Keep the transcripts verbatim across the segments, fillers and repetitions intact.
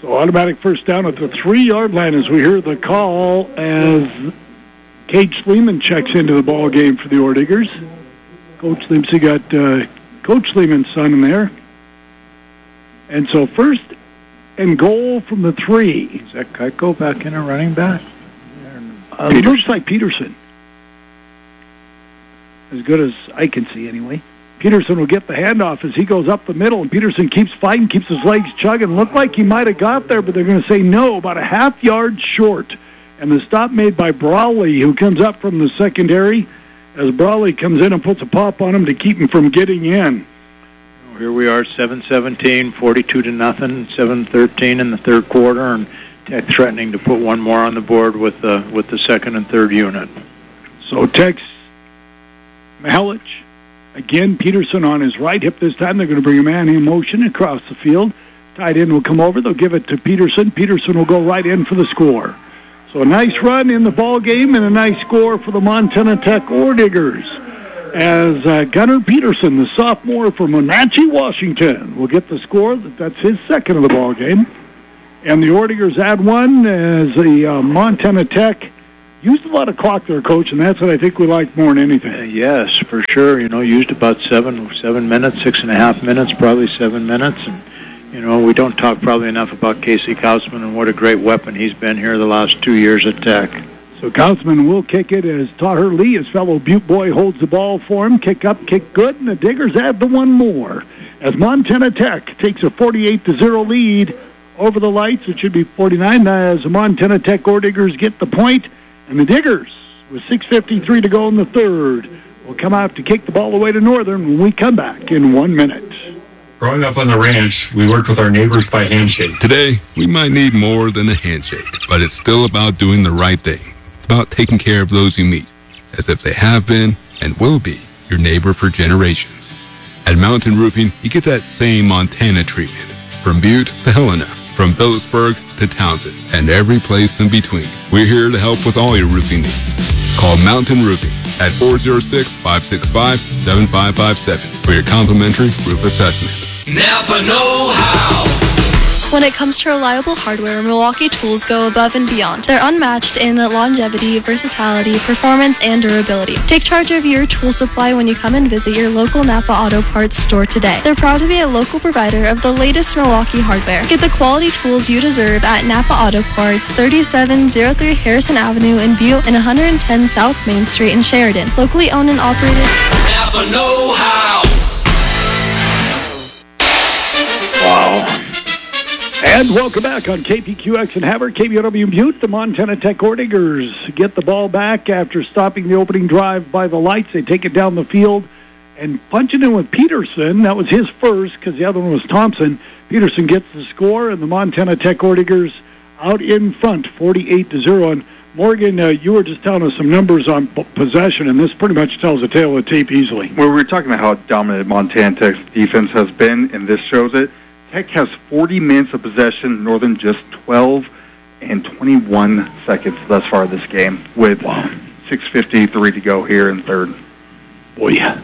So automatic first down at the three-yard line as we hear the call as Cage Sleeman checks into the ball game for the Orediggers. Coach Sleeman got uh, Coach Sleeman's son in there. And so first and goal from the three. Is that Keiko back in a running back? Uh, looks like Peterson. As good as I can see, anyway. Peterson will get the handoff as he goes up the middle, and Peterson keeps fighting, keeps his legs chugging. Looked like he might have got there, but they're going to say no, about a half yard short. And the stop made by Brawley, who comes up from the secondary, as Brawley comes in and puts a pop on him to keep him from getting in. Here we are, seven seventeen, forty-two to nothing, seven thirteen in the third quarter, and Tech threatening to put one more on the board with the with the second and third unit. So Tech's Malich, again, Peterson on his right hip this time. They're going to bring a man in motion across the field. Tight end will come over. They'll give it to Peterson. Peterson will go right in for the score. So a nice run in the ball game and a nice score for the Montana Tech Orediggers. As uh, Gunnar Peterson, the sophomore from Wenatchee, Washington, will get the score. That's his second of the ball game. And the Orediggers add one as the uh, Montana Tech used a lot of clock there, Coach, and that's what I think we like more than anything. Uh, yes, for sure. You know, used about seven seven minutes, six and a half minutes, probably seven minutes. And, you know, we don't talk probably enough about Casey Kautzman and what a great weapon he's been here the last two years at Tech. So Kautzman will kick it as Taher Lee, his fellow Butte boy, holds the ball for him. Kick up, kick good, and the Diggers add the one more. As Montana Tech takes a forty-eight to zero lead over the Lights. It should be forty-nine as the Montana Tech Orediggers get the point. And the Diggers, with six fifty-three to go in the third, will come out to kick the ball away to Northern when we come back in one minute. Growing up on the ranch, we worked with our neighbors by handshake. Today, we might need more than a handshake, but it's still about doing the right thing. It's about taking care of those you meet, as if they have been and will be your neighbor for generations. At Mountain Roofing, you get that same Montana treatment. From Butte to Helena, from Phillipsburg to Townsend, and every place in between. We're here to help with all your roofing needs. Call Mountain Roofing at four oh six, five six five, seven five five seven for your complimentary roof assessment. Napa know-how. When it comes to reliable hardware, Milwaukee Tools go above and beyond. They're unmatched in longevity, versatility, performance, and durability. Take charge of your tool supply when you come and visit your local Napa Auto Parts store today. They're proud to be a local provider of the latest Milwaukee hardware. Get the quality tools you deserve at Napa Auto Parts, thirty-seven oh three Harrison Avenue in Butte and one ten South Main Street in Sheridan. Locally owned and operated. Napa know-how. Wow. And welcome back on K P Q X and Havre, K B O W Butte. The Montana Tech Orediggers get the ball back after stopping the opening drive by the Lights. They take it down the field and punch it in with Peterson. That was his first because the other one was Thompson. Peterson gets the score, and the Montana Tech Orediggers out in front, forty-eight to zero. And Morgan, uh, you were just telling us some numbers on possession, and this pretty much tells the tale of the tape easily. Well, we were talking about how dominant Montana Tech's defense has been, and this shows it. Tech has forty minutes of possession, Northern just twelve and twenty-one seconds thus far this game, with wow. six fifty-three to go here in third. Boy, yeah.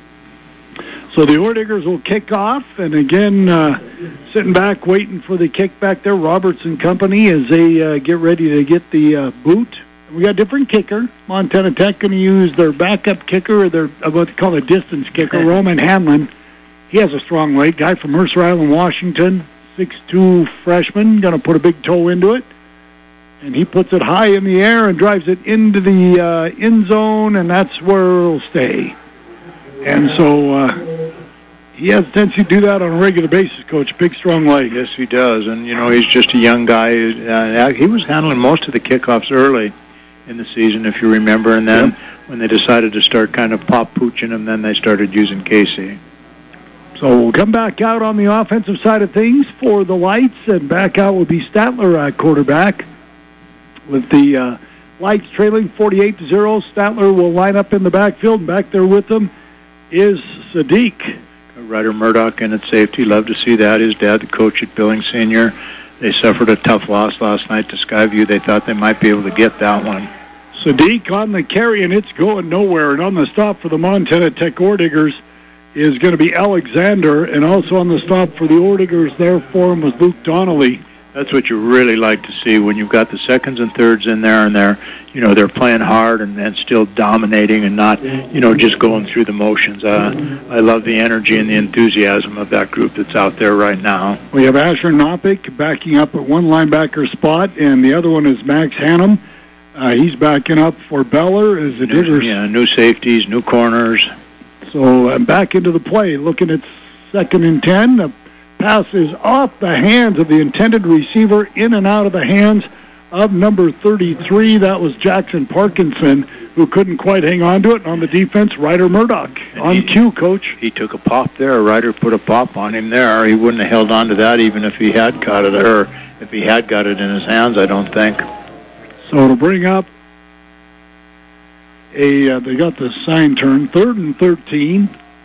So the Orediggers will kick off, and again, uh, sitting back waiting for the kick back there, Roberts and company, as they uh, get ready to get the uh, boot. We got a different kicker. Montana Tech going to use their backup kicker, or their what they call a distance kicker, Roman Hanlon. He has a strong leg. Guy from Mercer Island, Washington, six two freshman, going to put a big toe into it. And he puts it high in the air and drives it into the uh, end zone, and that's where it'll stay. And so uh, he has a tendency to do that on a regular basis, Coach. Big, strong leg. Yes, he does. And, you know, he's just a young guy. Uh, he was handling most of the kickoffs early in the season, if you remember. And then yep. when they decided to start kind of pop-pooching him, then they started using Casey. So we'll come back out on the offensive side of things for the Lights, and back out will be Statler at quarterback. With the uh, Lights trailing forty-eight to zero, Statler will line up in the backfield, and back there with them is Sadiq. Ryder Murdoch in at safety. Love to see that. His dad, the coach at Billings Senior. They suffered a tough loss last night to Skyview. They thought they might be able to get that one. Sadiq on the carry, and it's going nowhere. And on the stop for the Montana Tech Orediggers is going to be Alexander, and also on the stop for the Orediggers there for him was Luke Donnelly. That's what you really like to see when you've got the seconds and thirds in there, and they're, you know, they're playing hard and, and still dominating and not, you know, just going through the motions. Uh, I love the energy and the enthusiasm of that group that's out there right now. We have Asher Nopick backing up at one linebacker spot, and the other one is Max Hannum. Uh, he's backing up for Beller as the Diggers. Yeah, new safeties, new corners. So uh, back into the play, looking at second and ten. The pass is off the hands of the intended receiver, in and out of the hands of number thirty-three. That was Jackson Parkinson, who couldn't quite hang on to it. And on the defense, Ryder Murdoch. And on he, cue, Coach. He took a pop there. Ryder put a pop on him there. He wouldn't have held on to that even if he had caught it, or if he had got it in his hands, I don't think. So to bring up a, uh, they got the sign turn, third and thirteen,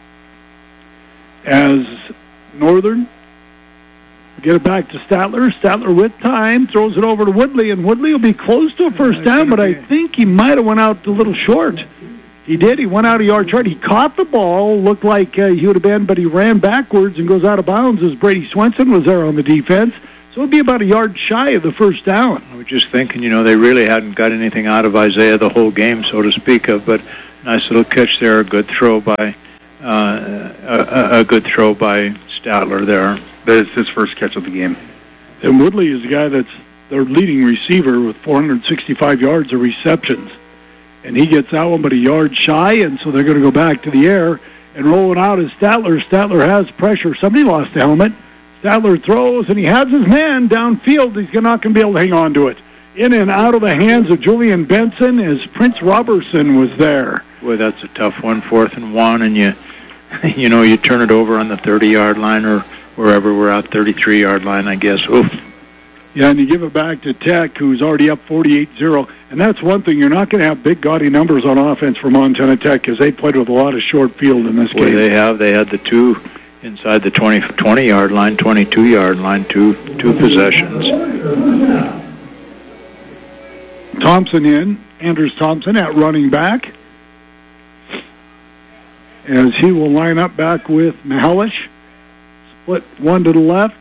as Northern get it back to Statler. Statler with time throws it over to Woodley, and Woodley will be close to a first down, but I think he might have went out a little short. He did. He went out a yard short. He caught the ball, looked like uh, he would have been, but he ran backwards and goes out of bounds as Brady Swenson was there on the defense. So it'd be about a yard shy of the first down. I was just thinking, you know, they really hadn't got anything out of Isaiah the whole game, so to speak of, but nice little catch there, a good throw by uh, a, a good throw by Statler there. That is his first catch of the game. And Woodley is the guy that's their leading receiver with four hundred sixty-five yards of receptions. And he gets that one but a yard shy, and so they're going to go back to the air. And rolling out is Statler. Statler has pressure. Somebody lost the helmet. Statler throws, and he has his man downfield. He's not going to be able to hang on to it. In and out of the hands of Julian Benson as Prince Robertson was there. Boy, that's a tough one, fourth and one, and you, you know, you turn it over on the thirty-yard line or wherever we're at, thirty-three-yard line, I guess. Oof. Yeah, and you give it back to Tech, who's already up forty-eight zero. And that's one thing. You're not going to have big, gaudy numbers on offense for Montana Tech because they played with a lot of short field in this Boy, game. they have. They had the two inside the twenty, twenty-yard line, twenty-two-yard line, two, two possessions. Thompson in. Anders Thompson at running back, as he will line up back with Mihelish. Split one to the left.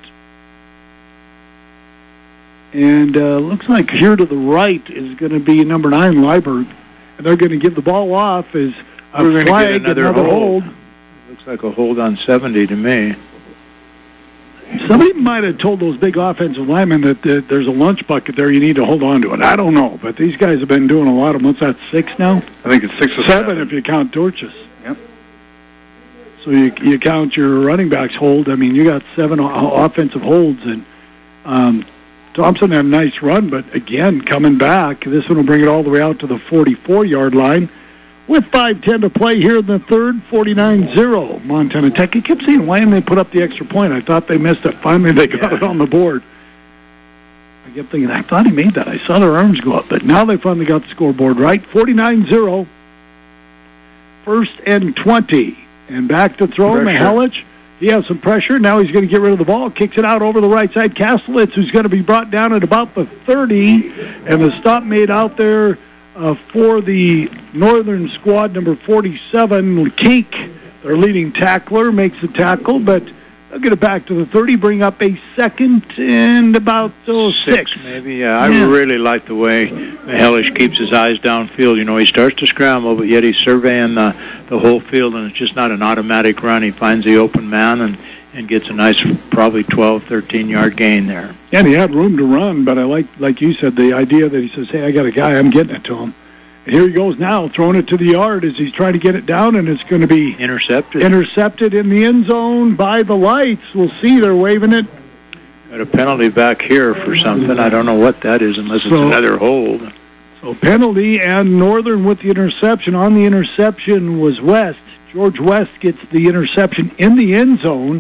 And uh, looks like here to the right is going to be number nine, Liburg. And they're going to give the ball off as a We're gonna flag, get another, another hold. hold. Looks like a hold on seventy to me. Somebody might have told those big offensive linemen that uh, there's a lunch bucket there, you need to hold on to it. I don't know, but these guys have been doing a lot of, what's that, six now? I think it's six or Seven, seven. if you count Dorches. Yep. So you you count your running backs hold. I mean, you got seven o- offensive holds, and um, Thompson had a nice run, but again, coming back, this one will bring it all the way out to the forty-four-yard line. With five ten to play here in the third, forty-nine zero Montana Tech. I kept saying, why didn't they put up the extra point? I thought they missed it. Finally, they got Yeah. it on the board. I kept thinking, I thought he made that. I saw their arms go up, but now they finally got the scoreboard right. forty-nine zero First and twenty. And back to throw, Pressure. Mihelic. He has some pressure. Now he's going to get rid of the ball. Kicks it out over the right side. Kastelitz, who's going to be brought down at about the thirty. And the stop made out there uh, for the Northern squad, number forty-seven, Keek, their leading tackler, makes the tackle. But they'll get it back to the thirty, bring up a second and about oh, six. Six, maybe, yeah. I Yeah. really like the way Mihelish keeps his eyes downfield. You know, he starts to scramble, but yet he's surveying the, the whole field, and it's just not an automatic run. He finds the open man and, and gets a nice, probably twelve, thirteen-yard gain there. And he had room to run, but I like, like you said, the idea that he says, hey, I got a guy, I'm getting it to him. And here he goes now, throwing it to the yard as he's trying to get it down, and it's going to be Intercepted. intercepted in the end zone by the lights. We'll see, they're waving it. Got a penalty back here for something. I don't know what that is unless it's So- another hold. So penalty, and Northern with the interception. On the interception was West. George West gets the interception in the end zone.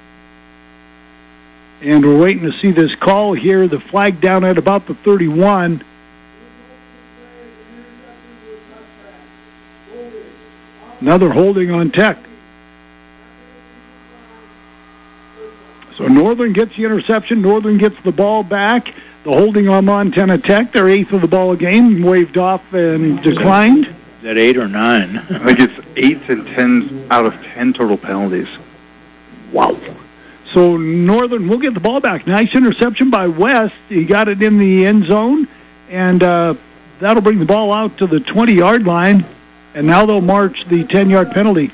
And we're waiting to see this call here. The flag down at about the thirty-one. Another holding on Tech. So Northern gets the interception. Northern gets the ball back. The holding on Montana Tech, their eighth of the ball game, waved off and declined. Is that eight or nine? I think it's eight and ten out of ten total penalties. Wow. So Northern will get the ball back. Nice interception by West. He got it in the end zone, and uh, that'll bring the ball out to the twenty-yard line, and now they'll march the ten-yard penalty.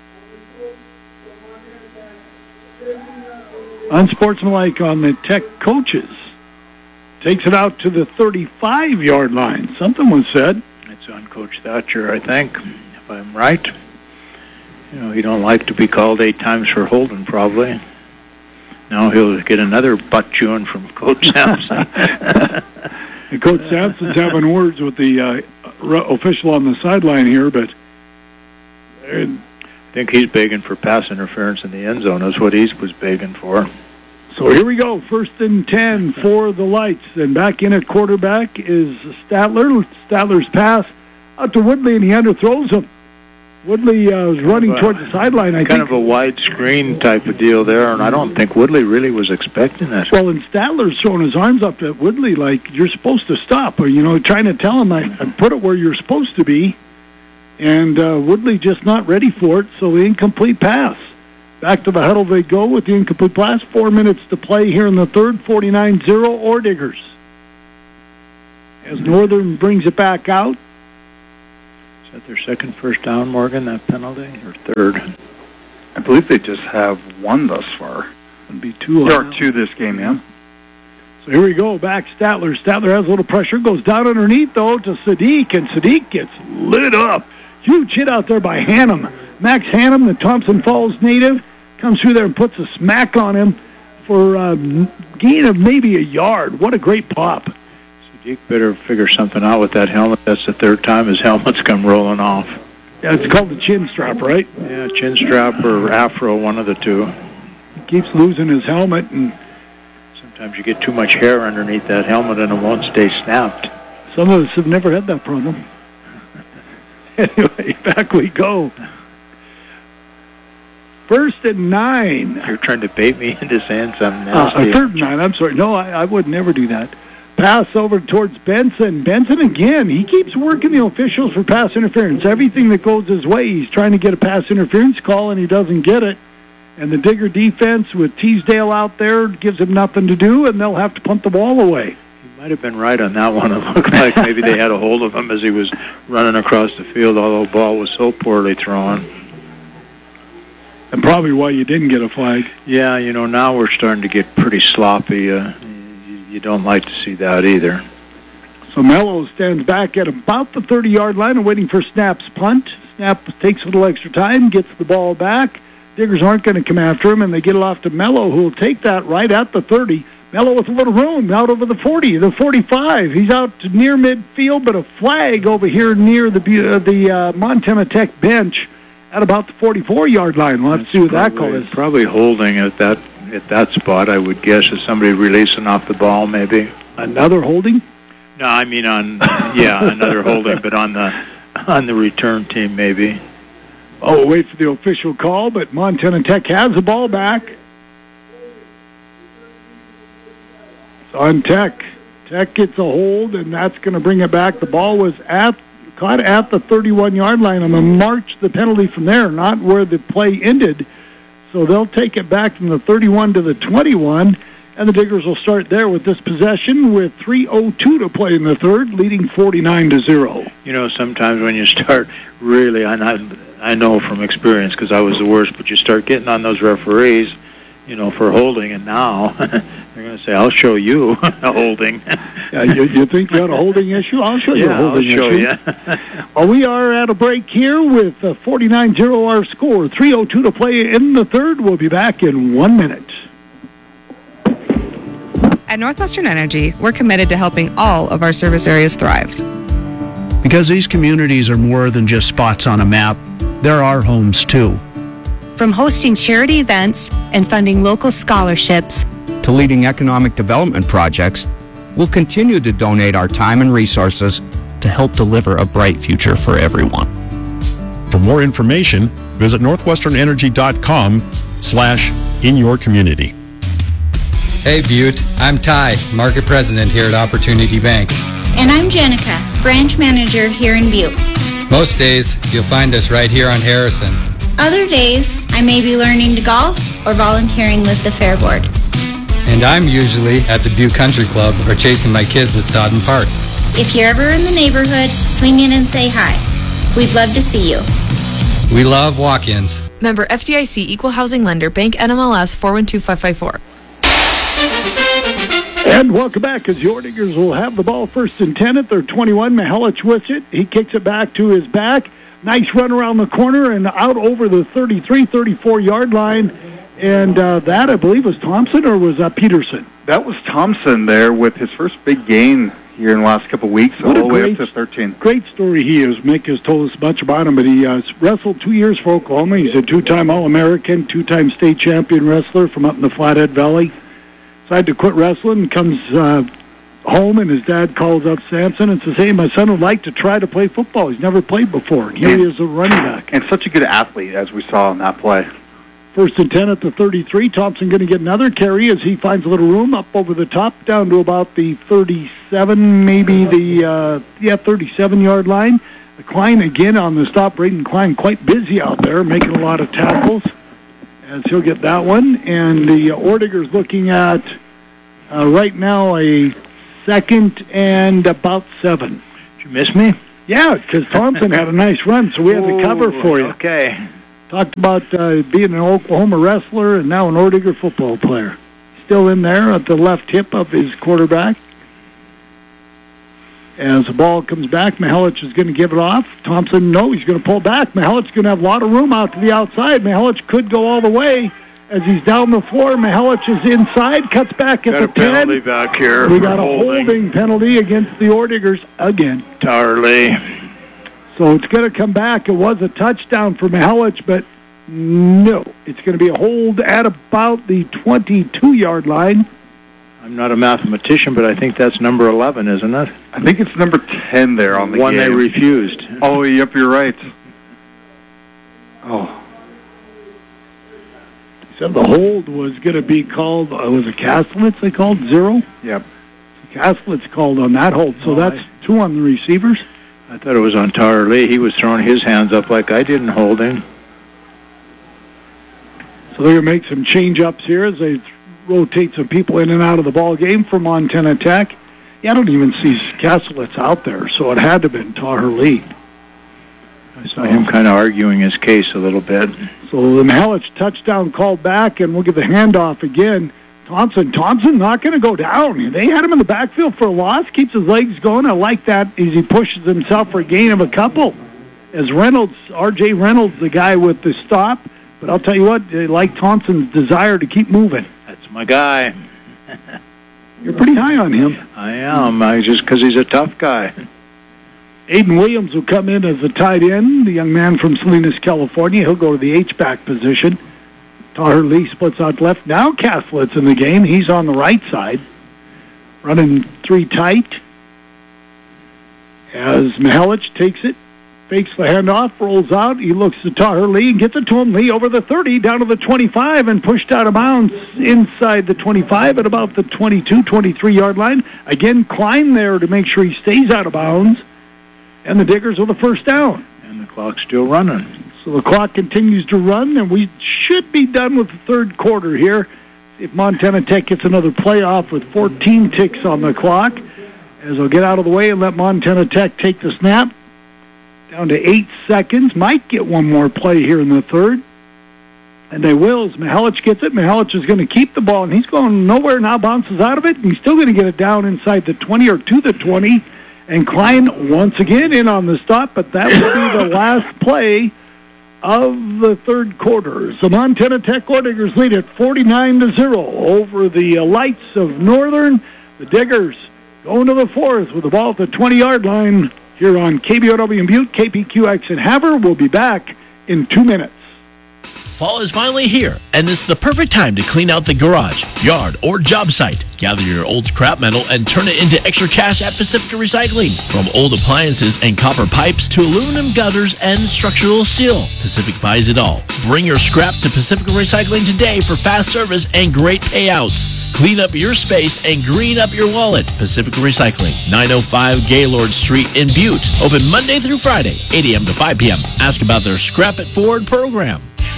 Unsportsmanlike on the Tech coaches. Takes it out to the thirty-five-yard line. Something was said. It's on Coach Thatcher, I think, if I'm right. You know, he don't like to be called eight times for holding, probably. Now he'll get another butt chewing from Coach Sampson. And Coach Sampson's having words with the uh, official on the sideline here, but I think he's begging for pass interference in the end zone. That's what he was begging for. So here we go, first and ten for the Lights. And back in at quarterback is Statler. Statler's pass out to Woodley, and he underthrows him. Woodley uh, was running uh, towards the sideline, I kind think. Kind of a wide screen type of deal there, and I don't think Woodley really was expecting that. Well, and Statler's throwing his arms up at Woodley like, you're supposed to stop, or, you know, trying to tell him, I, I put it where you're supposed to be. And uh, Woodley just not ready for it, so the incomplete pass. Back to the huddle they go with the incomplete pass. Four minutes to play here in the third, forty-nine zero, Orediggers. As Northern brings it back out. Is that their second first down, Morgan, that penalty, or third? I believe they just have one thus far. It'd be two. There are two this game, yeah. So here we go, back Statler. Statler has a little pressure, goes down underneath, though, to Sadiq, and Sadiq gets lit up. Huge hit out there by Hannum. Max Hannum, the Thompson Falls native, comes through there and puts a smack on him for a gain of maybe a yard. What a great pop. Sadiq better figure something out with that helmet. That's the third time his helmet's come rolling off. Yeah, it's called the chin strap, right? Yeah, chin strap or afro, one of the two. He keeps losing his helmet, and sometimes you get too much hair underneath that helmet and it won't stay snapped. Some of us have never had that problem. Anyway, back we go. First and nine. You're trying to bait me into saying something Uh, nasty. third and nine, I'm sorry. No, I, I would never do that. Pass over towards Benson. Benson again. He keeps working the officials for pass interference. Everything that goes his way, he's trying to get a pass interference call, and he doesn't get it. And the Digger defense with Teasdale out there gives him nothing to do, and they'll have to punt the ball away. Might have been right on that one. It looked like maybe they had a hold of him as he was running across the field, although the ball was so poorly thrown. And probably why you didn't get a flag. Yeah, you know, now we're starting to get pretty sloppy. Uh, you, you don't like to see that either. So Mello stands back at about the thirty-yard line and waiting for Snap's punt. Snap takes a little extra time, gets the ball back. Diggers aren't going to come after him, and they get it off to Mello, who will take that right at the thirty. Mello with a little room, out over the forty, the forty-five. He's out to near midfield, but a flag over here near the uh, the uh, Montana Tech bench at about the forty-four-yard line. We'll have to see what that call is. Probably holding at that at that spot, I would guess, is somebody releasing off the ball, maybe. Another holding? No, I mean on, yeah, another holding, but on the on the return team, maybe. Oh, we'll wait for the official call, but Montana Tech has the ball back. It's on Tech. Tech gets a hold, and that's going to bring it back. The ball was at caught at the thirty-one-yard line. I'm going to march the penalty from there, not where the play ended. So they'll take it back from the thirty-one to the twenty-one, and the Diggers will start there with this possession with three oh two to play in the third, leading forty-nine to zero. You know, sometimes when you start really, and I, I know from experience because I was the worst, but you start getting on those referees, you know, for holding, and now they're going to say, I'll show you a holding. Yeah, you, you think you got a holding issue? I'll show you yeah, a holding I'll show issue. you. Well, we are at a break here with uh, forty-nine zero our score. three oh two to play in the third. We'll be back in one minute. At Northwestern Energy, we're committed to helping all of our service areas thrive. Because these communities are more than just spots on a map, they're our homes too. From hosting charity events and funding local scholarships to leading economic development projects, we'll continue to donate our time and resources to help deliver a bright future for everyone. For more information, visit northwesternenergy.com slash in your community. Hey Butte, I'm Ty, Market President here at Opportunity Bank. And I'm Jenica, Branch Manager here in Butte. Most days, you'll find us right here on Harrison. Other days, I may be learning to golf or volunteering with the Fair Board. And I'm usually at the Butte Country Club or chasing my kids at Stodden Park. If you're ever in the neighborhood, swing in and say hi. We'd love to see you. We love walk-ins. Member F D I C, Equal Housing Lender, Bank N M L S four one two five five four. And welcome back, as the Ordigers will have the ball first and ten at their twenty-one. Mihelic with it. He kicks it back to his back. Nice run around the corner and out over the thirty-three, thirty-four yard line. And uh, that, I believe, was Thompson, or was that Peterson? That was Thompson there with his first big gain here in the last couple of weeks, What all a the way great- up to thirteen. Great story he is. Mick has told us much about him, but he uh, wrestled two years for Oklahoma. He's a two-time All-American, two-time state champion wrestler from up in the Flathead Valley. Decided to quit wrestling, comes uh, home, and his dad calls up Sampson and says, hey, my son would like to try to play football. He's never played before, and here he is a running back. And such a good athlete, as we saw in that play. First and ten at the thirty-three. Thompson going to get another carry as he finds a little room up over the top, down to about the thirty-seven, maybe the, uh, yeah, thirty-seven yard line. Klein again on the stop. Braden Klein quite busy out there, making a lot of tackles as he'll get that one. And the uh, Ordigers looking at uh, right now a second and about seven. Did you miss me? Yeah, because Thompson had a nice run, so we had to cover for you. Okay. Talked about uh, being an Oklahoma wrestler and now an Ordiger football player. Still in there at the left hip of his quarterback. As the ball comes back, Mihelic is going to give it off. Thompson, no, he's going to pull back. Mihelic's going to have a lot of room out to the outside. Mihelic could go all the way as he's down the floor. Mihelic is inside, cuts back at Got the a penalty ten. back here. We for got a holding. holding penalty against the Ordigers again. Tarley. So it's going to come back. It was a touchdown for Mihelic, but no. It's going to be a hold at about the twenty-two yard line. I'm not a mathematician, but I think that's number eleven, isn't it? I think it's number ten there on the One game. they refused. Oh, yep, you're right. Oh. So the hold was going to be called, uh, was it Kastelitz they called, zero? Yep. Kastelitz called on that hold, so Oh, that's I- two on the receivers. I thought it was on Tarley. He was throwing his hands up like I didn't hold him. So they're going to make some change-ups here as they rotate some people in and out of the ball game for Montana Tech. Yeah, I don't even see Kastelitz out there, so it had to have been Tahir Lee. I saw him kind of arguing his case a little bit. So the Mihelic touchdown called back, and we'll get the handoff again. Thompson, Thompson not going to go down. They had him in the backfield for a loss, keeps his legs going. I like that as he pushes himself for a gain of a couple. As Reynolds, R J Reynolds, the guy with the stop. But I'll tell you what, I like Thompson's desire to keep moving. That's my guy. You're pretty high on him. I am, I just because he's a tough guy. Aiden Williams will come in as the tight end, the young man from Salinas, California. He'll go to the H-back position. Tahir Lee splits out left. Now Kastelitz in the game. He's on the right side, running three tight. As Mihelic takes it, fakes the handoff, rolls out. He looks to Tahir Lee and gets it to him. Lee over the thirty, down to the twenty-five, and pushed out of bounds inside the twenty-five at about the twenty-two, twenty-three yard line. Again, Klein there to make sure he stays out of bounds. And the Diggers with the first down. And the clock's still running. So the clock continues to run, and we should be done with the third quarter here. If Montana Tech gets another playoff with fourteen ticks on the clock, as they'll get out of the way and let Montana Tech take the snap. Down to eight seconds. Might get one more play here in the third. And they will. As Mihelic gets it, Mihelic is going to keep the ball, and he's going nowhere now, bounces out of it, and he's still going to get it down inside the twenty or to the twenty. And Klein once again in on the stop, but that will be the last play of the third quarter. So Montana Tech Ordigers lead at forty-nine to zero over the uh, Lights of Northern. The Diggers going to the fourth with the ball at the twenty yard line here on K B O W in Butte, K P Q X in Havre. We'll be back in two minutes. Fall is finally here, and it's the perfect time to clean out the garage, yard, or job site. Gather your old scrap metal and turn it into extra cash at Pacifica Recycling. From old appliances and copper pipes to aluminum gutters and structural steel, Pacific buys it all. Bring your scrap to Pacifica Recycling today for fast service and great payouts. Clean up your space and green up your wallet. Pacifica Recycling, nine oh five Gaylord Street in Butte. Open Monday through Friday, eight a.m. to five p.m. Ask about their Scrap It Forward program.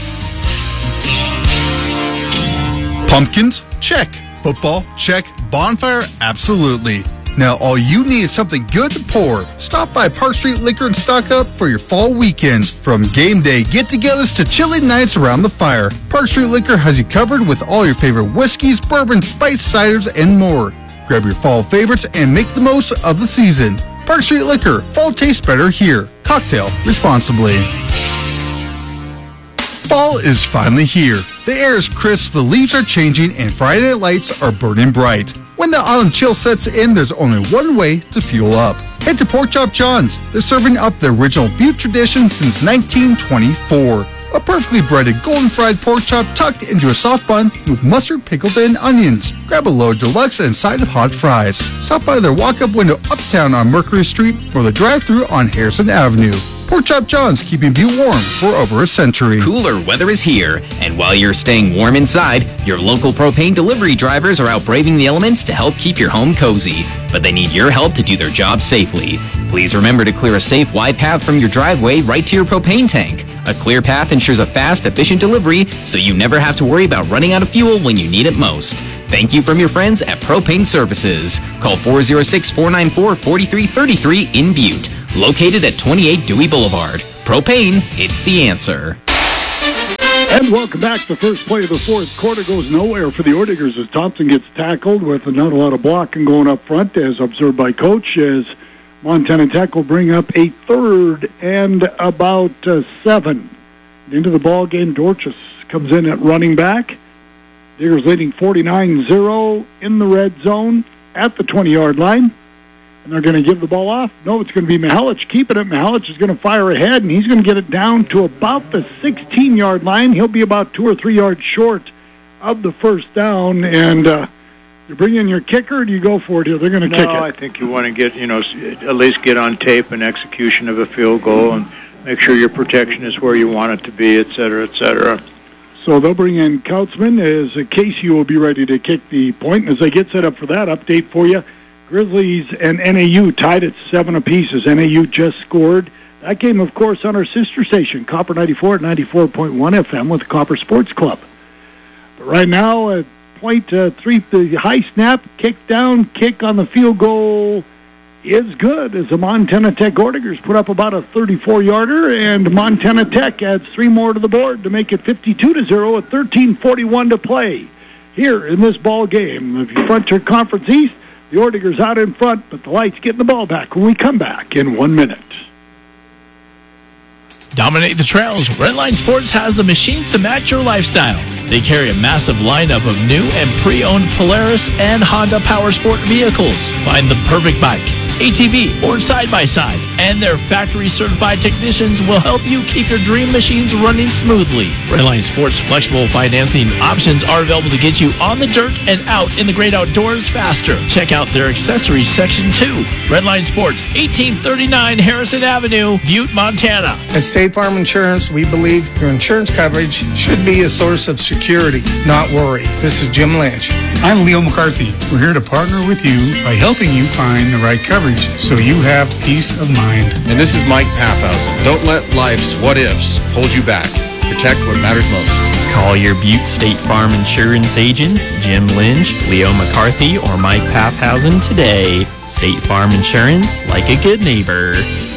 Pumpkins? Check. Football? Check. Bonfire? Absolutely. Now all you need is something good to pour. Stop by Park Street Liquor and stock up for your fall weekends. From game day get-togethers to chilly nights around the fire, Park Street Liquor has you covered with all your favorite whiskeys, bourbon, spice ciders, and more. Grab your fall favorites and make the most of the season. Park Street Liquor. Fall tastes better here. Cocktail responsibly. Fall is finally here. The air is crisp, the leaves are changing, and Friday night lights are burning bright. When the autumn chill sets in, there's only one way to fuel up. Head to Pork Chop John's. They're serving up the original Butte tradition since nineteen twenty-four. A perfectly breaded golden fried pork chop tucked into a soft bun with mustard, pickles, and onions. Grab a load deluxe and side of hot fries. Stop by their walk-up window uptown on Mercury Street or the drive-thru on Harrison Avenue. Pork Chop John's, keeping Butte warm for over a century. Cooler weather is here, and while you're staying warm inside, your local propane delivery drivers are out braving the elements to help keep your home cozy. But they need your help to do their job safely. Please remember to clear a safe, wide path from your driveway right to your propane tank. A clear path ensures a fast, efficient delivery, so you never have to worry about running out of fuel when you need it most. Thank you from your friends at Propane Services. Call four oh six, four nine four, four three three three in Butte. Located at twenty-eight Dewey Boulevard. Propane, it's the answer. And welcome back. The first play of the fourth quarter goes nowhere for the Ordigers as Thompson gets tackled with not a lot of blocking going up front, as observed by Coach, as Montana Tech will bring up a third and about uh, seven. Into the ball game, Dorchus comes in at running back. Diggers leading forty-nine zero in the red zone at the twenty-yard line. And they're going to give the ball off. No, it's going to be Mihalich keeping it. Mihalich is going to fire ahead, and he's going to get it down to about the sixteen-yard line. He'll be about two or three yards short of the first down. And uh, you bring in your kicker, or do you go for it here? They're going to no, kick it. I think you want to get, you know, at least get on tape an execution of a field goal and make sure your protection is where you want it to be, et cetera, et cetera. So they'll bring in Kautzman as Casey will be ready to kick the point. And as they get set up for that, update for you, Grizzlies and N A U tied at seven apiece as N A U just scored. That game, of course, on our sister station, Copper ninety-four at ninety-four point one F M with Copper Sports Club. But right now, at point uh, three, the high snap, kick down, kick on the field goal is good as the Montana Tech Ordigers put up about a thirty-four-yarder, and Montana Tech adds three more to the board to make it fifty-two to zero with thirteen forty-one to play here in this ball game. If you Frontier Conference East, the Ordigers out in front, but the Lights getting the ball back when we come back in one minute. Dominate the trails. Redline Sports has the machines to match your lifestyle. They carry a massive lineup of new and pre-owned Polaris and Honda Power Sport vehicles. Find the perfect bike, A T V, or side-by-side, and their factory-certified technicians will help you keep your dream machines running smoothly. Redline Sports flexible financing options are available to get you on the dirt and out in the great outdoors faster. Check out their accessories section too. Redline Sports, eighteen thirty-nine Harrison Avenue, Butte, Montana. At State Farm Insurance, we believe your insurance coverage should be a source of security, not worry. This is Jim Lynch. I'm Leo McCarthy. We're here to partner with you by helping you find the right coverage so you have peace of mind. And this is Mike Pathausen. Don't let life's what-ifs hold you back. Protect what matters most. Call your Butte State Farm Insurance agents, Jim Lynch, Leo McCarthy, or Mike Pathausen today. State Farm Insurance, like a good neighbor.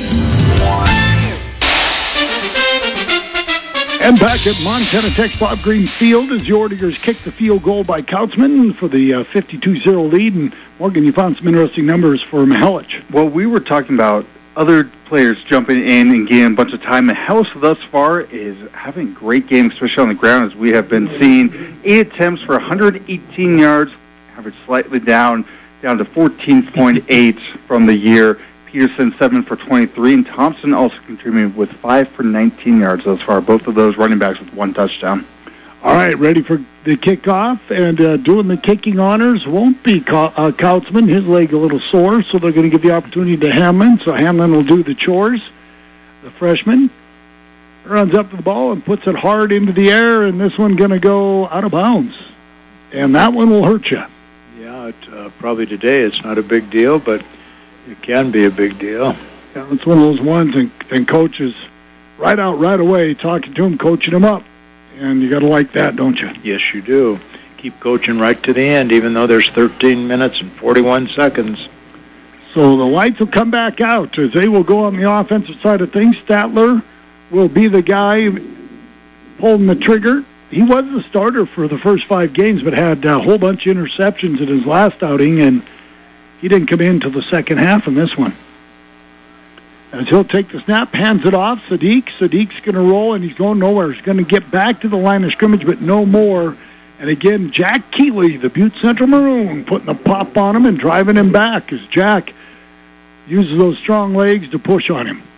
And back at Montana Tech's Bob Green Field as the Ordigers kick the field goal by Kautzman for the uh, fifty-two zero lead. And Morgan, you found some interesting numbers for Mihalich. Well, we were talking about other players jumping in and getting a bunch of time. Mihalich thus far is having a great game, especially on the ground, as we have been seeing. Eight attempts for one hundred eighteen yards, average slightly down, down to fourteen point eight from the year. Peterson seven for twenty-three, and Thompson also contributed with five for nineteen yards thus far. Both of those running backs with one touchdown. All right, ready for the kickoff, and uh, doing the kicking honors won't be Ka- uh, Kautzman. His leg a little sore, so they're going to give the opportunity to Hamlin. So Hamlin will do the chores. The freshman runs up to the ball and puts it hard into the air, and this one going to go out of bounds. And that one will hurt you. Yeah, it, uh, probably today it's not a big deal, but it can be a big deal. Yeah, it's one of those ones, and, and coaches right out right away talking to him, coaching him up. And you got to like that, don't you? Yes, you do. Keep coaching right to the end, even though there's thirteen minutes and forty-one seconds. So the lights will come back out as they will go on the offensive side of things. Statler will be the guy pulling the trigger. He was the starter for the first five games, but had a whole bunch of interceptions in his last outing, and he didn't come in until the second half in this one. As he'll take the snap, hands it off, Sadiq. Sadiq's going to roll, and he's going nowhere. He's going to get back to the line of scrimmage, but no more. And again, Jack Keeley, the Butte Central Maroon, putting a pop on him and driving him back as Jack uses those strong legs to push on him.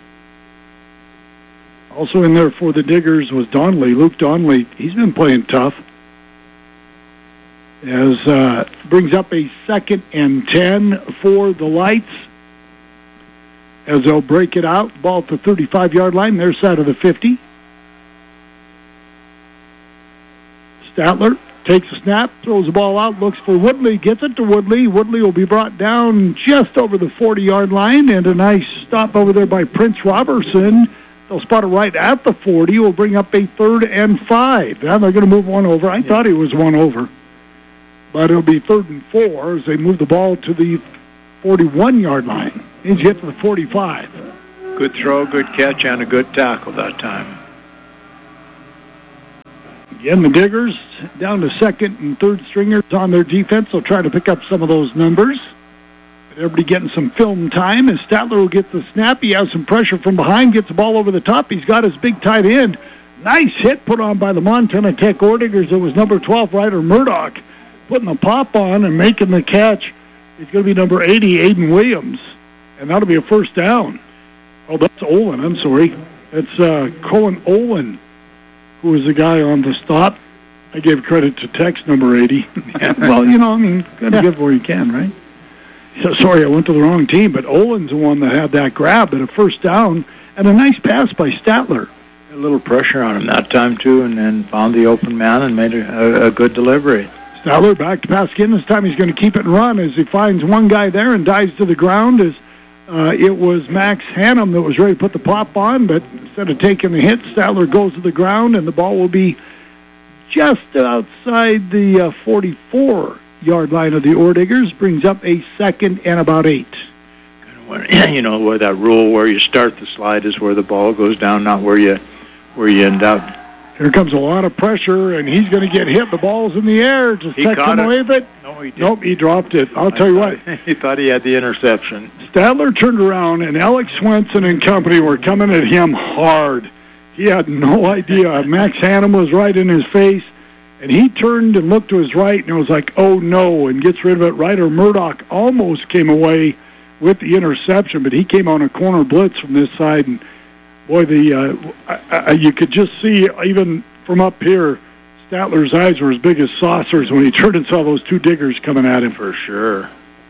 Also in there for the Diggers was Donnelly, Luke Donnelly. He's been playing tough. As uh, brings up a second and ten for the Lights. As they'll break it out, ball at the thirty-five-yard line, their side of the fifty. Statler takes a snap, throws the ball out, looks for Woodley, gets it to Woodley. Woodley will be brought down just over the forty-yard line, and a nice stop over there by Prince Robertson. They'll spot it right at the forty. Will bring up a third and five. Now they're going to move one over. I yeah. thought he was one over. But it'll be third and four as they move the ball to the forty-one-yard line. Needs to get to the forty-five. Good throw, good catch, and a good tackle that time. Again, the Diggers down to second and third stringers on their defense. They'll try to pick up some of those numbers. Everybody getting some film time, and Statler will get the snap. He has some pressure from behind, gets the ball over the top. He's got his big tight end. Nice hit put on by the Montana Tech Ordiggers. It was number twelve, Ryder Murdoch, putting the pop on and making the catch. It's going to be number eighty, Aiden Williams, and that'll be a first down. Oh, that's Olin, I'm sorry. It's uh, Colin Olin, who was the guy on the stop. I gave credit to Tech's number eighty. Well, you know, I mean, got to yeah. give where you can, right? So, sorry, I went to the wrong team, but Olin's the one that had that grab at a first down, and a nice pass by Statler. A little pressure on him that time, too, and then found the open man and made a, a, a good delivery. Statler back to pass again. This time he's going to keep it and run as he finds one guy there and dives to the ground. As uh, it was Max Hannum that was ready to put the pop on, but instead of taking the hit, Statler goes to the ground, and the ball will be just outside the uh, forty-four-yard line of the Ordiggers. Brings up a second and about eight. Kind of, you know, where that rule where you start the slide is where the ball goes down, not where you where you end up. Here comes a lot of pressure, and he's going to get hit. The ball's in the air. Does Tech come away with it? No, he didn't. Nope, he dropped it. I'll I tell you what. He thought he had the interception. Statler turned around, and Alex Swenson and company were coming at him hard. He had no idea. Max Hannum was right in his face, and he turned and looked to his right, and it was like, oh, no, and gets rid of it. Ryder Murdoch almost came away with the interception, but he came on a corner blitz from this side, and boy, the uh, I, I, you could just see, even from up here, Statler's eyes were as big as saucers when he turned and saw those two Diggers coming at him. For sure.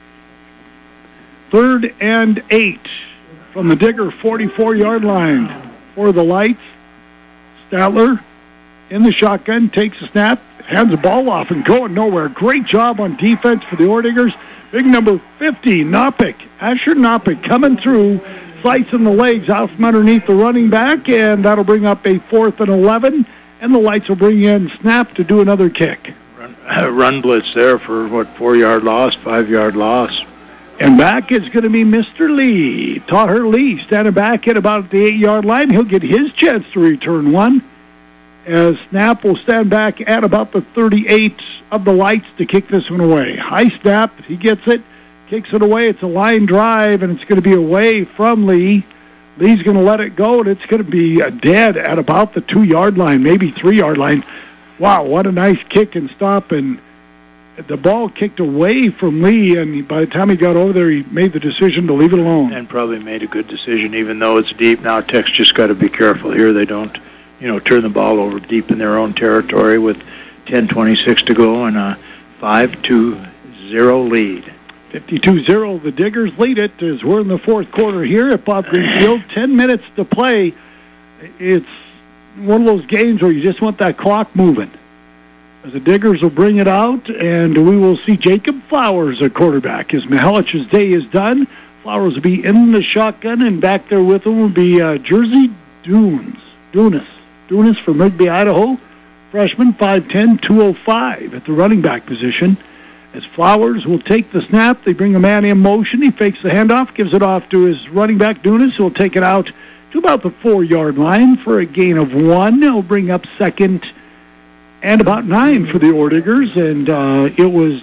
Third and eight from the Digger forty-four-yard line for the Lights. Statler in the shotgun, takes a snap, hands the ball off and going nowhere. Great job on defense for the Ordiggers. Big number fifty, Knopick. Asher Knopick coming through, slicing the legs out from underneath the running back, and that'll bring up a fourth and eleven, and the Lights will bring in snap to do another kick. Run, uh, run blitz there for, what, four-yard loss, five-yard loss. And back is going to be Mister Lee. Taher Lee standing back at about the eight-yard line. He'll get his chance to return one, as snap will stand back at about the thirty-eight of the Lights to kick this one away. High snap, he gets it. Kicks it away. It's a line drive, and it's going to be away from Lee. Lee's going to let it go, and it's going to be dead at about the two-yard line, maybe three-yard line. Wow, what a nice kick and stop, and the ball kicked away from Lee, and by the time he got over there, he made the decision to leave it alone. And probably made a good decision, even though it's deep. Now Tech's just got to be careful here. They don't, you know, turn the ball over deep in their own territory with ten twenty-six to go and a five two zero lead. fifty-two zero, the Diggers lead it as we're in the fourth quarter here at Bob Green Field. Ten minutes to play. It's one of those games where you just want that clock moving. As the Diggers will bring it out, and we will see Jacob Flowers at quarterback. As Mihalich's day is done, Flowers will be in the shotgun, and back there with him will be uh, Jersey Dunes. Dunas. Dunas from Rigby, Idaho. Freshman, five ten, two oh five at the running back position. As Flowers will take the snap, they bring a man in motion. He fakes the handoff, gives it off to his running back, Dunas, who will take it out to about the four-yard line for a gain of one. He'll bring up second and about nine for the Orediggers, and uh, it was...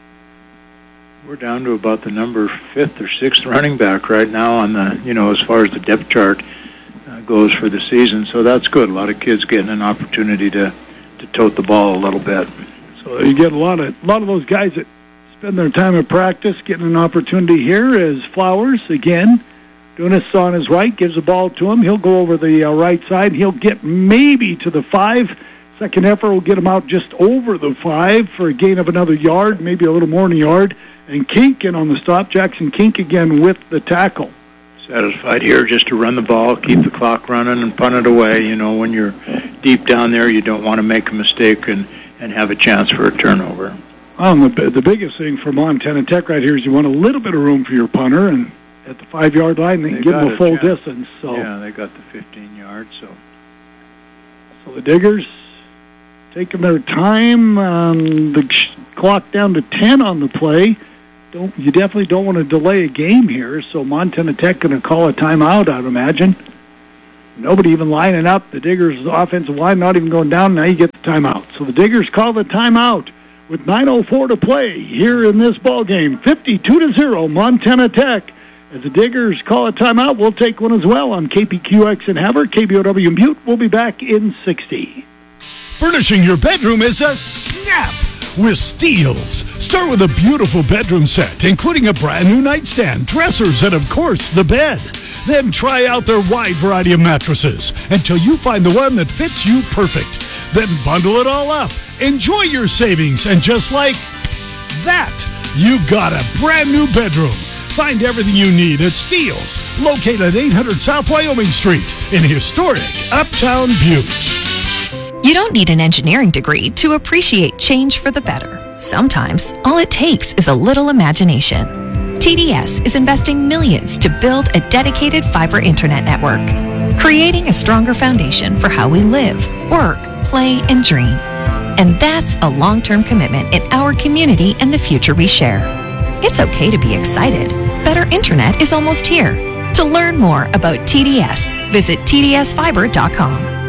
We're down to about the number fifth or sixth running back right now on the, you know, as far as the depth chart uh, goes for the season, so that's good. A lot of kids getting an opportunity to, to tote the ball a little bit. So you get a lot of a lot of those guys that spend their time at practice getting an opportunity here as Flowers, again, Dunas on his right, gives the ball to him. He'll go over the uh, right side. He'll get maybe to the five. Second effort will get him out just over the five for a gain of another yard, maybe a little more than a yard. And Kink in on the stop. Jackson Kink again with the tackle. Satisfied here just to run the ball, keep the clock running, and punt it away. You know, when you're deep down there, you don't want to make a mistake and, and have a chance for a turnover. Um, the, the biggest thing for Montana Tech right here is you want a little bit of room for your punter, and at the five-yard line, they, they give them a full distance. So yeah, they got the fifteen yards. So, so the Diggers taking their time. Um, the sh- clock down to ten on the play. Don't you definitely don't want to delay a game here. So Montana Tech going to call a timeout, I'd imagine. Nobody even lining up. The Diggers' offensive line not even going down. Now you get the timeout. So the Diggers call the timeout with nine oh four to play here in this ball game. fifty-two to zero, Montana Tech. As the Diggers call a timeout, we'll take one as well on K P Q X in Havre, K B O W in Butte. We'll be back in sixty. Furnishing your bedroom is a snap with Steels. Start with a beautiful bedroom set, including a brand new nightstand, dressers, and of course, the bed. Then try out their wide variety of mattresses until you find the one that fits you perfect. Then bundle it all up. Enjoy your savings, and just like that, you've got a brand new bedroom. Find everything you need at Steels, located at eight hundred South Wyoming Street in historic Uptown Butte. You don't need an engineering degree to appreciate change for the better. Sometimes, all it takes is a little imagination. T D S is investing millions to build a dedicated fiber internet network, creating a stronger foundation for how we live, work, play, and dream. And that's a long-term commitment in our community and the future we share. It's okay to be excited. Better internet is almost here. To learn more about T D S, visit T D S fiber dot com.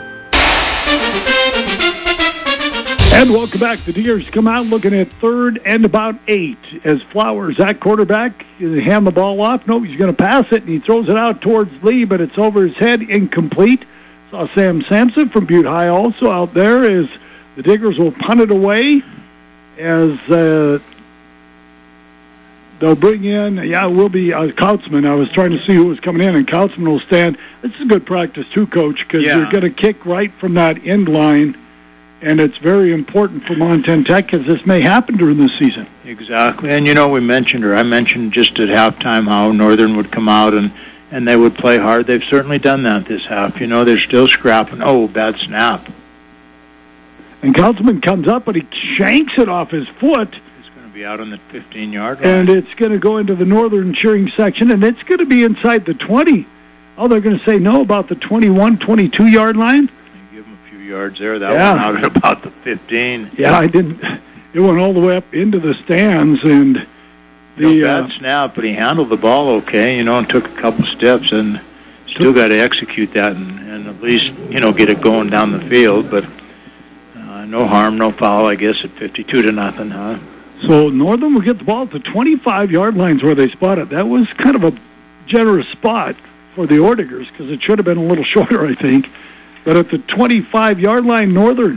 And welcome back. The Diggers come out looking at third and about eight as Flowers at quarterback. They hand the ball off. No, he's going to pass it, and he throws it out towards Lee, but it's over his head, incomplete. Saw Sam Sampson from Butte High also out there as the Diggers will punt it away as uh, they'll bring in, yeah, it will be uh, Kautzman. I was trying to see who was coming in, and Kautzman will stand. This is good practice too, Coach, because yeah. you're going to kick right from that end line. And it's very important for Montana Tech because this may happen during the season. Exactly. And, you know, we mentioned, or I mentioned just at halftime how Northern would come out and, and they would play hard. They've certainly done that this half. You know, they're still scrapping. Oh, bad snap. And Kautzman comes up, but he shanks it off his foot. It's going to be out on the fifteen-yard line. And it's going to go into the Northern cheering section, and it's going to be inside the twenty. Oh, they're going to say no about the twenty-one, twenty-two-yard line? Yards there. That yeah. one out at about the fifteen. Yeah, I didn't. It went all the way up into the stands, and the no bad uh, snap, but he handled the ball okay, you know, and took a couple steps, and still got to execute that and, and at least, you know, get it going down the field. But uh, no harm, no foul, I guess, at fifty-two to nothing, huh? So Northern will get the ball at the twenty-five-yard lines where they spot it. That was kind of a generous spot for the Orediggers because it should have been a little shorter, I think. But at the twenty-five-yard line, Northern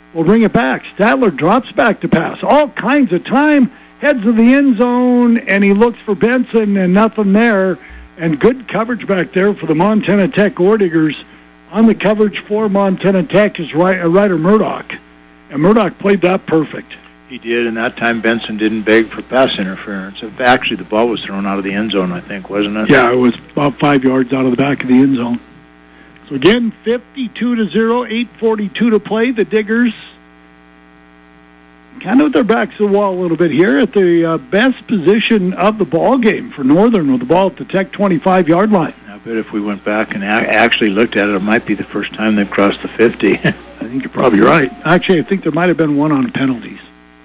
will bring it back. Statler drops back to pass. All kinds of time, heads to the end zone, and he looks for Benson, and nothing there. And good coverage back there for the Montana Tech Orediggers. On the coverage for Montana Tech is Ryder Murdoch. And Murdoch played that perfect. He did, and that time Benson didn't beg for pass interference. Actually, the ball was thrown out of the end zone, I think, wasn't it? Yeah, it was about five yards out of the back of the end zone. So again, fifty-two to zero, eight forty-two to play. The Diggers kind of with their backs to the wall a little bit here at the uh, best position of the ball game for Northern with the ball at the Tech twenty-five-yard line. I bet if we went back and a- actually looked at it, it might be the first time they've crossed the fifty. I think you're probably right. Actually, I think there might have been one on penalties.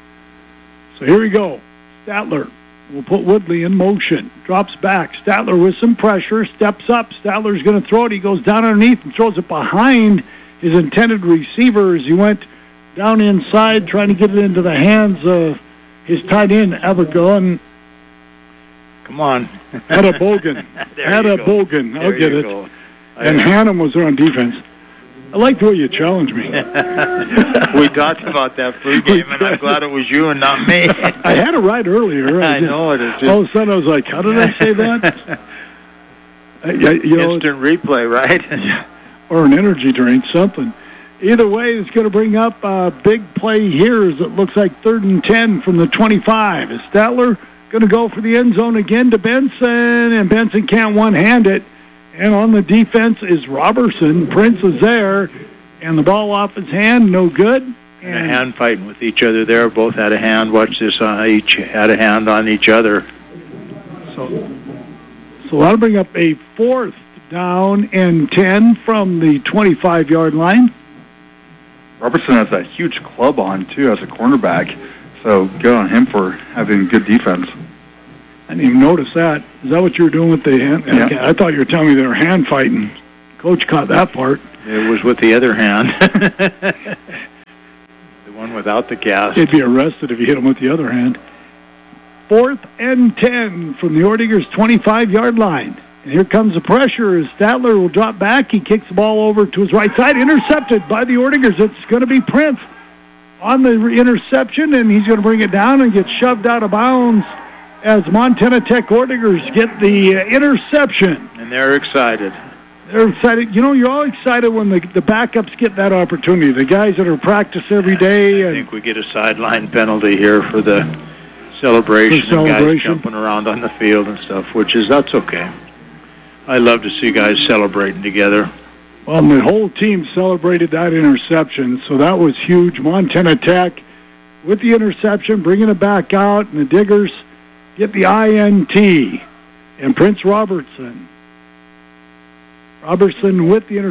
So here we go. Statler will put Woodley in motion. Drops back. Statler with some pressure. Steps up. Statler's going to throw it. He goes down underneath and throws it behind his intended receiver as he went down inside trying to get it into the hands of his tight end, Abergon. Come on. Etta Bogan. Etta Bogan. I'll get it. Go. And Hannum was there on defense. I like the way you challenge me. We talked about that pregame, and I'm glad it was you and not me. I had it right earlier. I, I know it is. All of a sudden, I was like, how did I say that? uh, you know, Instant replay, right? Yeah. Or an energy drink, something. Either way, it's going to bring up a big play here as it looks like third and ten from the twenty-five. Is Statler going to go for the end zone again to Benson, and Benson can't one-hand it. And on the defense is Robertson. Prince is there, and the ball off his hand, no good. And, and a hand fighting with each other there. Both had a hand. Watch this. Uh, each had a hand on each other. So, so that'll bring up a fourth down and ten from the twenty-five-yard line. Robertson has a huge club on, too, as a cornerback. So good on him for having good defense. I didn't even notice that. Is that what you were doing with the hand? Yeah. Okay, I thought you were telling me they were hand fighting. Coach caught that part. It was with the other hand. The one without the cast. He'd be arrested if you hit him with the other hand. Fourth and ten from the Orediggers' twenty-five-yard line. And here comes the pressure as Statler will drop back. He kicks the ball over to his right side. Intercepted by the Orediggers. It's going to be Prince on the interception, and he's going to bring it down and get shoved out of bounds as Montana Tech Orediggers get the uh, interception. And they're excited. They're excited. You know, you're all excited when the, the backups get that opportunity. The guys that are practice every day. I And think we get a sideline penalty here for the celebration, For celebration. and guys jumping around on the field and stuff, which is, that's okay. I love to see guys celebrating together. Well, the whole team celebrated that interception, so that was huge. Montana Tech with the interception, bringing it back out, and the Diggers get the I N T. And Prince Robertson. Robertson with the interception.